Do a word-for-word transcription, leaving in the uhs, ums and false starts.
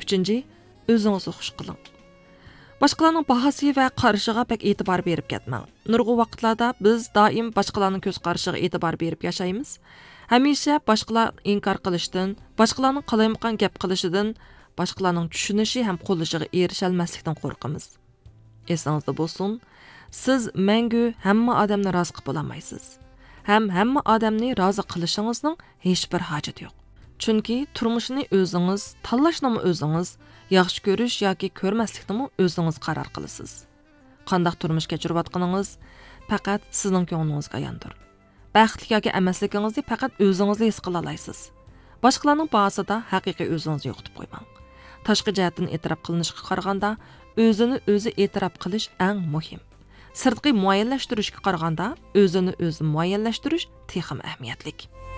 uchinchi, o'zingizni xush qiling. Boshqalarning bahasi va qarashiga pek e'tibor berib ketmang. Nurg'un vaqtlarda biz doim boshqalarning ko'z qarashiga e'tibor berib yashaymiz. Hamisha boshqalar inkor qilishdan, boshqalarning qalaymaqan gap qilishidan, boshqalarning tushunishi ham qo'llashiga erisha olmaslikdan qo'rqamiz. Esingizda bo'lsin, siz mangu hamma odamni rozi qilib olmaysiz. Ham hamma odamni rozi qilishingizning hech bir hojati yo'q. Chunki turmushni o'zingiz, tanlashni o'zingiz, yaxshi ko'rish yoki ko'rmaslikni o'zingiz qaror qilasiz. Qanday turmush kechirayotganingiz faqat sizning ko'nglingizga ayondir. Baxtli yoki emasligingizni faqat o'zingiz his qila olasiz. Boshqalarning bahosida haqiqiy o'zingizni yo'qotib qo'ymang. Tashqi jihatdan e'tirof qilinishga qaraganda, o'zini o'zi e'tirof qilish eng muhim. Sirtqi muayyanlashtirishga qaraganda, o'zini o'zi muayyanlashtirish texim ahamiyatli.